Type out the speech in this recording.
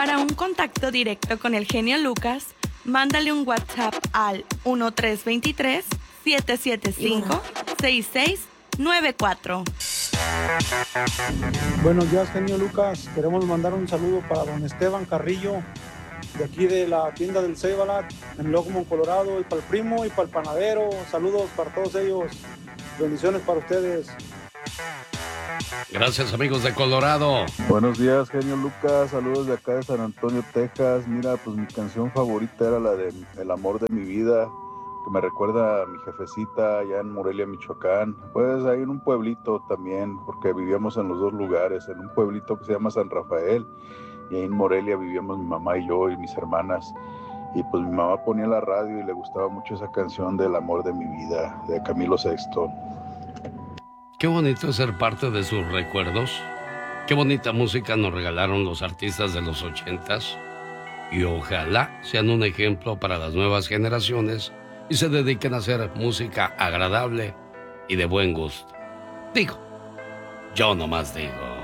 Para un contacto directo con el genio Lucas, mándale un WhatsApp al 1323-775-6694. Buenos días, genio Lucas. Queremos mandar un saludo para don Esteban Carrillo, de aquí de la tienda del Ceibalat, en Longmont, Colorado, y para el primo y para el panadero. Saludos para todos ellos. Bendiciones para ustedes. Gracias, amigos de Colorado. Buenos días, genio Lucas. Saludos de acá de San Antonio, Texas. Mira, pues mi canción favorita era la de El amor de mi vida, que me recuerda a mi jefecita allá en Morelia, Michoacán. Pues ahí en un pueblito también, porque vivíamos en los dos lugares, en un pueblito que se llama San Rafael, y ahí en Morelia vivíamos mi mamá y yo y mis hermanas. Y pues mi mamá ponía la radio y le gustaba mucho esa canción del amor de mi vida, de Camilo Sesto. Qué bonito es ser parte de sus recuerdos. Qué bonita música nos regalaron los artistas de los 80s. Y ojalá sean un ejemplo para las nuevas generaciones y se dediquen a hacer música agradable y de buen gusto. Digo, yo nomás digo.